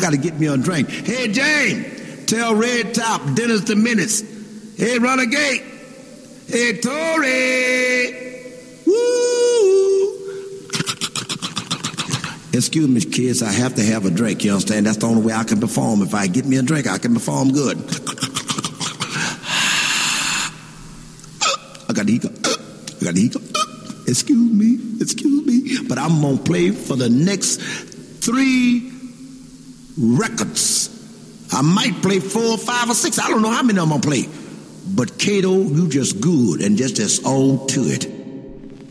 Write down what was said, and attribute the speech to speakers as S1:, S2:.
S1: got to get me a drink. Hey, Jane, tell Red Top, dinner's the minutes. Hey, Renegade. Hey, Tory. Woo. Excuse me, kids, I have to have a drink, you understand? That's the only way I can perform. If I get me a drink, I can perform good. I got the hiccup. Excuse me. But I'm going to play for the next 3 records. I might play 4, 5, or 6. I don't know how many I'm going to play. But Cato, you just good and just on to it.